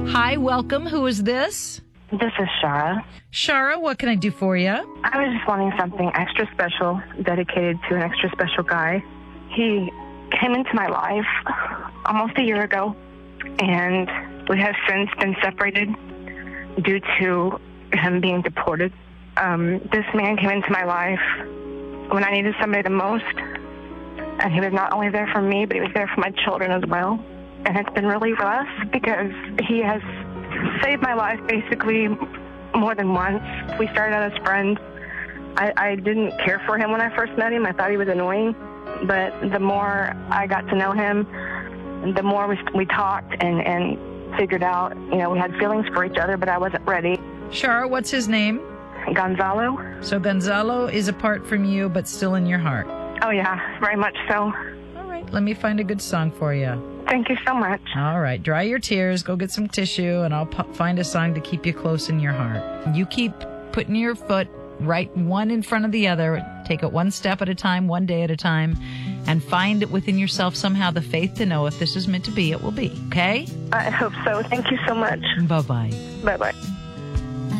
Hi, welcome. Who is this? This is Shara. Shara, what can I do for you? I was just wanting something extra special dedicated to an extra special guy. He came into my life almost a year ago, and we have since been separated due to him being deported. This man came into my life when I needed somebody the most, and he was not only there for me, but he was there for my children as well. And it's been really rough because he has saved my life basically more than once. We started out as friends. I didn't care for him when I first met him. I thought he was annoying. But the more I got to know him, the more we talked and figured out, we had feelings for each other, but I wasn't ready. Shara, what's his name? Gonzalo. So Gonzalo is apart from you, but still in your heart. Oh, yeah, very much so. All right, let me find a good song for you. Thank you so much. All right, dry your tears, go get some tissue, and I'll find a song to keep you close in your heart. You keep putting your foot right one in front of the other. Take it one step at a time, one day at a time, and find within yourself somehow the faith to know if this is meant to be, it will be, okay? I hope so. Thank you so much. Bye-bye. Bye-bye.